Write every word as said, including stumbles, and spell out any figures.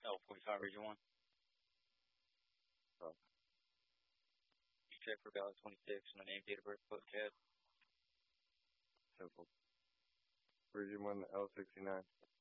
L forty-five, Region one. Oh. You check for ballot twenty-six, my name, date of birth, postcode. Simple. Region one L sixty-nine.